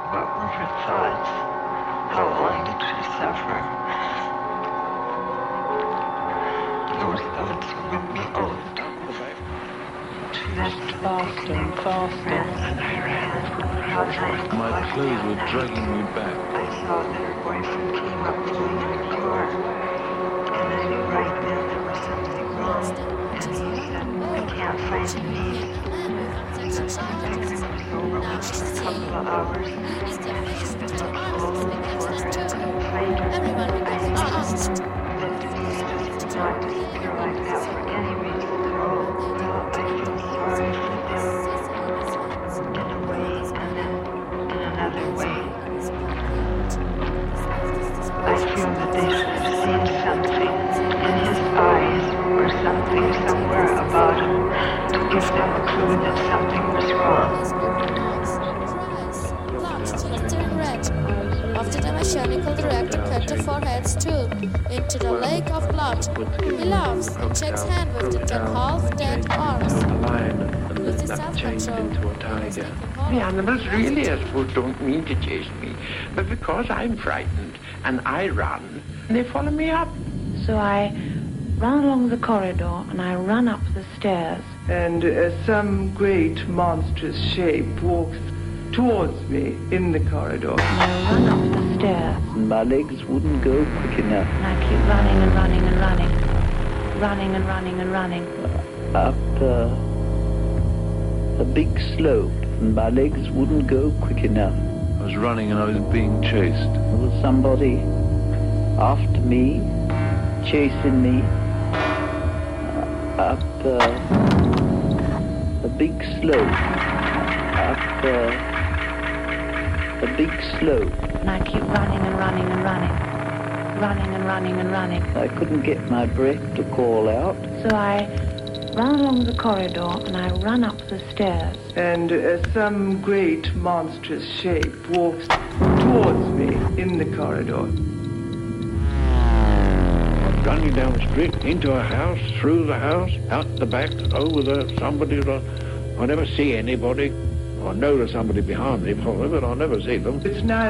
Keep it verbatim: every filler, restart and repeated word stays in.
What were her thoughts? How long did she suffer? Those thoughts would be old. She must Faster and faster. and I ran. My clothes were dragging me back. I saw that her boyfriend came up to me next door. And I knew right then there was something wrong. And he said, I can't find the meat. I was over for a couple of hours. And she's been all over for her. I couldn't find her. I asked that the meat just not disappear like that for any reason at all. Well, I feel sorry for them. In a way, and then in another way. I feel that they should have seen something in his eyes or something somewhere about him to give them a clue that something was wrong. After the mechanical director cut the foreheads too into the lake of blood. He laughs and shakes hands with the dead, half-dead arms. With his self-control. The animals really, I suppose, don't mean to chase me, but because I'm frightened and I run, they follow me up. So I run along the corridor and I run up the stairs. And uh, some great monstrous shape walks towards me in the corridor. And I run up the stairs. My legs wouldn't go quick enough. And I keep running and running and running. Running and running and running. Up uh, a big slope, and my legs wouldn't go quick enough. I was running and I was being chased. There was somebody after me, chasing me, uh, up uh, a big slope, up uh, a big slope. And I keep running and running and running. Running and running and running. I couldn't get my breath to call out. So I run along the corridor and I run up the stairs. And uh, some great monstrous shape walks towards me in the corridor. Running down the street, into a house, through the house, out the back, over the somebody. I never see anybody. I know there's somebody behind me, but I never see them. It's now